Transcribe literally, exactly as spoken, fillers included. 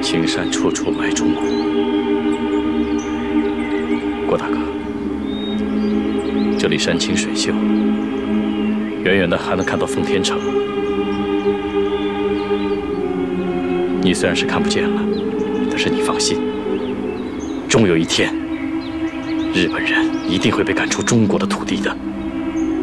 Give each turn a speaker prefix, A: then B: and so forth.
A: 青山处处埋忠骨。郭大哥，这里山清水秀，远远的还能看到奉天城。你虽然是看不见了，但是你放心，终有一天，日本人一定会被赶出中国的土地的。